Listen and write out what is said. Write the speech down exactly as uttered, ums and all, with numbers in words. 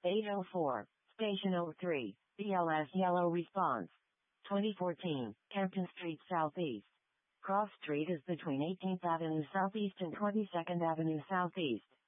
eight oh four, Station oh three, B L S yellow response. twenty fourteen, Campton Street Southeast. Cross Street is between eighteenth Avenue Southeast and twenty-second Avenue Southeast.